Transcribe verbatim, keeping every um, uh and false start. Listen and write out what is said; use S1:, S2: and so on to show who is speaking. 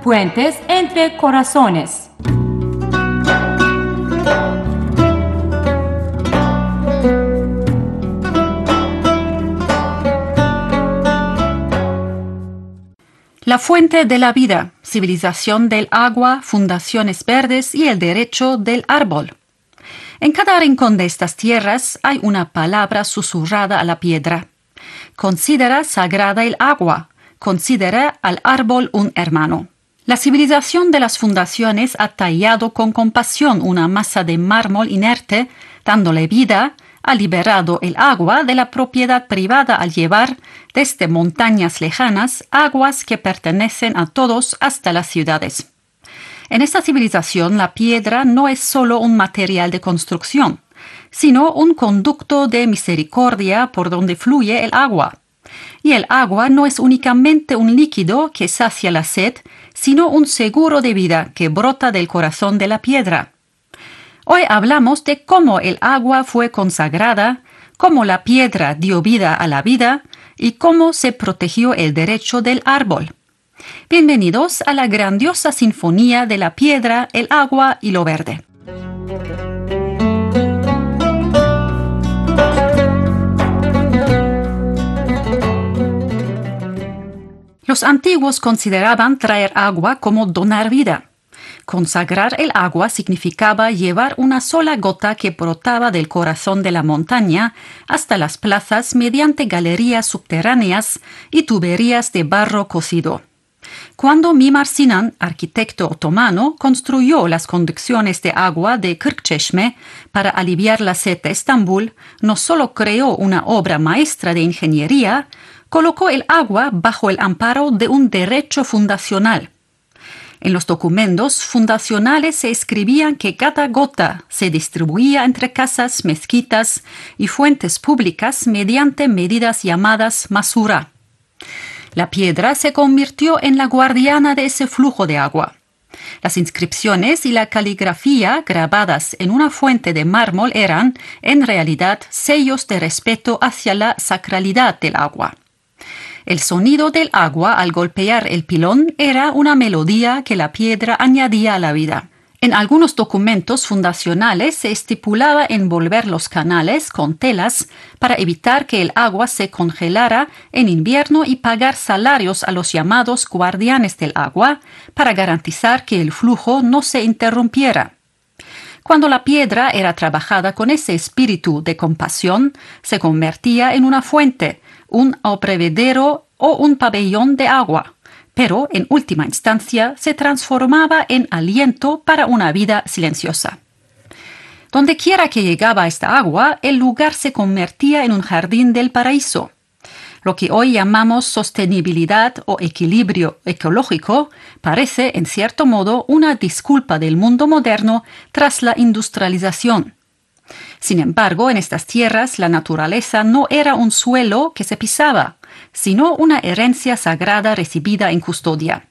S1: Puentes entre corazones. La fuente de la vida, civilización del agua, fundaciones verdes y el derecho del árbol. En cada rincón de estas tierras hay una palabra susurrada a la piedra. Considera sagrada el agua, considera al árbol un hermano. La civilización de las fundaciones ha tallado con compasión una masa de mármol inerte, dándole vida, ha liberado el agua de la propiedad privada al llevar, desde montañas lejanas, aguas que pertenecen a todos hasta las ciudades. En esta civilización la piedra no es solo un material de construcción, sino un conducto de misericordia por donde fluye el agua. Y el agua no es únicamente un líquido que sacia la sed, sino un seguro de vida que brota del corazón de la piedra. Hoy hablamos de cómo el agua fue consagrada, cómo la piedra dio vida a la vida y cómo se protegió el derecho del árbol. Bienvenidos a la grandiosa sinfonía de la piedra, el agua y lo verde. Los antiguos consideraban traer agua como donar vida. Consagrar el agua significaba llevar una sola gota que brotaba del corazón de la montaña hasta las plazas mediante galerías subterráneas y tuberías de barro cocido. Cuando Mimar Sinan, arquitecto otomano, construyó las conducciones de agua de Kırkçeşme para aliviar la sed de Estambul, no solo creó una obra maestra de ingeniería, colocó el agua bajo el amparo de un derecho fundacional. En los documentos fundacionales se escribían que cada gota se distribuía entre casas, mezquitas y fuentes públicas mediante medidas llamadas masura. La piedra se convirtió en la guardiana de ese flujo de agua. Las inscripciones y la caligrafía grabadas en una fuente de mármol eran, en realidad, sellos de respeto hacia la sacralidad del agua. El sonido del agua al golpear el pilón era una melodía que la piedra añadía a la vida. En algunos documentos fundacionales se estipulaba envolver los canales con telas para evitar que el agua se congelara en invierno y pagar salarios a los llamados guardianes del agua para garantizar que el flujo no se interrumpiera. Cuando la piedra era trabajada con ese espíritu de compasión, se convertía en una fuente, un abrevadero o un pabellón de agua, pero en última instancia se transformaba en aliento para una vida silenciosa. Donde quiera que llegaba esta agua, el lugar se convertía en un jardín del paraíso. Lo que hoy llamamos sostenibilidad o equilibrio ecológico parece, en cierto modo, una disculpa del mundo moderno tras la industrialización. Sin embargo, en estas tierras la naturaleza no era un suelo que se pisaba, sino una herencia sagrada recibida en custodia.